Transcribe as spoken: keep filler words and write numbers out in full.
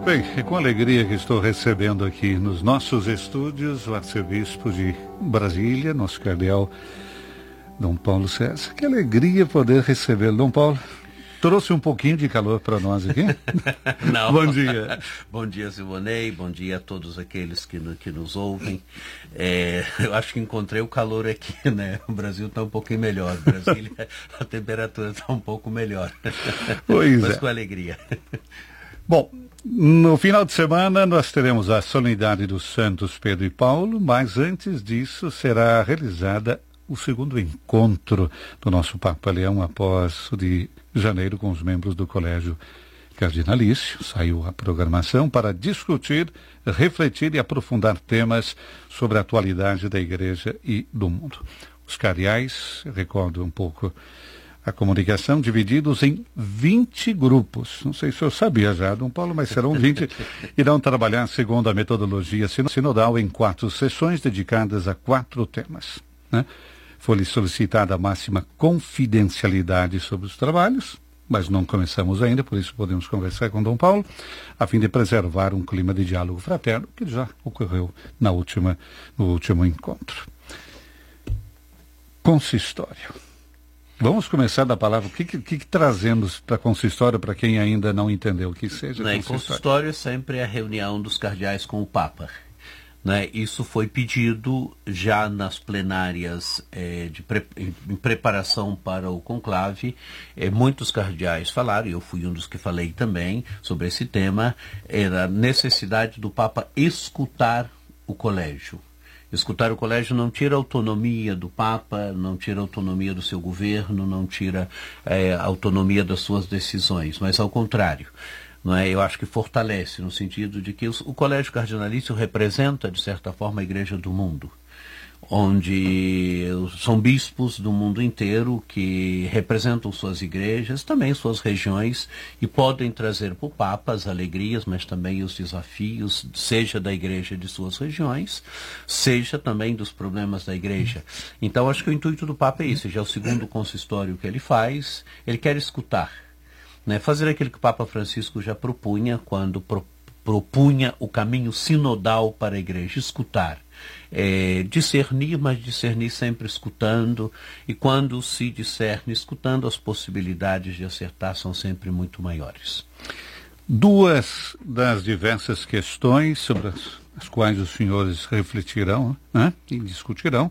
Bem, é com alegria que estou recebendo aqui nos nossos estúdios o arcebispo de Brasília, nosso cardeal Dom Paulo César. Que alegria poder recebê-lo. Dom Paulo, trouxe um pouquinho de calor para nós aqui? Não. Bom dia. Bom dia, Silvonei. Bom dia a todos aqueles que, que nos ouvem. É, eu acho que encontrei o calor aqui, né? O Brasil está um pouquinho melhor. Brasília, a temperatura está um pouco melhor. Pois Mas é. com alegria. Bom, no final de semana nós teremos a solenidade dos Santos Pedro e Paulo, mas antes disso será realizada o segundo encontro do nosso Papa Leão após o de janeiro com os membros do Colégio Cardinalício. Saiu a programação para discutir, refletir e aprofundar temas sobre a atualidade da Igreja e do mundo. Os cardeais, recordo um pouco a comunicação, divididos em vinte grupos. Não sei se eu sabia já, Dom Paulo, mas serão vinte. Irão trabalhar segundo a metodologia sinodal em quatro sessões dedicadas a quatro temas, né? Foi-lhe solicitada a máxima confidencialidade sobre os trabalhos, mas não começamos ainda, por isso podemos conversar com Dom Paulo, a fim de preservar um clima de diálogo fraterno que já ocorreu na última, no último encontro. Consistório. Vamos começar da palavra. O que, que, que trazemos para consistório, para quem ainda não entendeu o que seja Né, consistório? Consistório é sempre a reunião dos cardeais com o Papa. Né? Isso foi pedido já nas plenárias eh, de pre em, em preparação para o conclave. Eh, muitos cardeais falaram, e eu fui um dos que falei também sobre esse tema, era a necessidade do Papa escutar o colégio. Escutar o colégio não tira a autonomia do Papa, não tira a autonomia do seu governo, não tira é, a autonomia das suas decisões, mas ao contrário. Não é? Eu acho que fortalece, no sentido de que os, o Colégio Cardinalício representa, de certa forma, a Igreja do mundo, onde são bispos do mundo inteiro que representam suas igrejas, também suas regiões, e podem trazer para o Papa as alegrias, mas também os desafios, seja da igreja de suas regiões, seja também dos problemas da igreja. Então, acho que o intuito do Papa é isso, já é o segundo consistório que ele faz, ele quer escutar, né? Fazer aquilo que o Papa Francisco já propunha quando pro, propunha o caminho sinodal para a igreja, escutar. É, discernir, mas discernir sempre escutando, e quando se discerne escutando, as possibilidades de acertar são sempre muito maiores. Duas das diversas questões sobre as, as quais os senhores refletirão, né, e discutirão